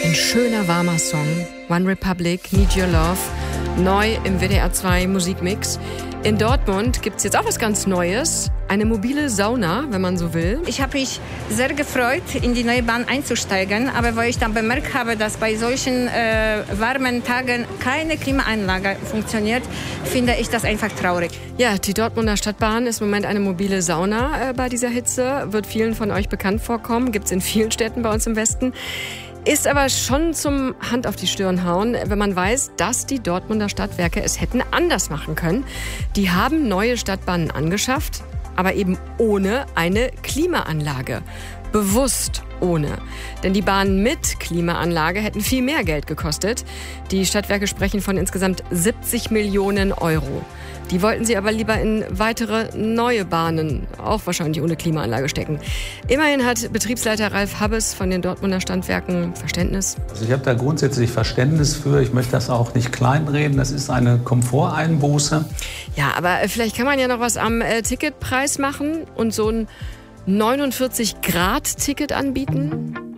Ein schöner, warmer Song. One Republic, Need Your Love. Neu im WDR 2 Musikmix. In Dortmund gibt es jetzt auch was ganz Neues. Eine mobile Sauna, wenn man so will. Ich habe mich sehr gefreut, in die neue Bahn einzusteigen. Aber weil ich dann bemerkt habe, dass bei solchen warmen Tagen keine Klimaanlage funktioniert, finde ich das einfach traurig. Ja, die Dortmunder Stadtbahn ist im Moment eine mobile Sauna bei dieser Hitze. Wird vielen von euch bekannt vorkommen. Gibt es in vielen Städten bei uns im Westen. Ist aber schon zum Hand auf die Stirn hauen, wenn man weiß, dass die Dortmunder Stadtwerke es hätten anders machen können. Die haben neue Stadtbahnen angeschafft, aber eben ohne eine Klimaanlage. Bewusst ohne. Denn die Bahnen mit Klimaanlage hätten viel mehr Geld gekostet. Die Stadtwerke sprechen von insgesamt 70 Millionen Euro. Die wollten sie aber lieber in weitere neue Bahnen, auch wahrscheinlich ohne Klimaanlage, stecken. Immerhin hat Betriebsleiter Ralf Habbes von den Dortmunder Stadtwerken Verständnis. Also ich habe da grundsätzlich Verständnis für. Ich möchte das auch nicht kleinreden. Das ist eine Komforteinbuße. Ja, aber vielleicht kann man ja noch was am Ticketpreis machen und so ein 49-Grad-Ticket anbieten.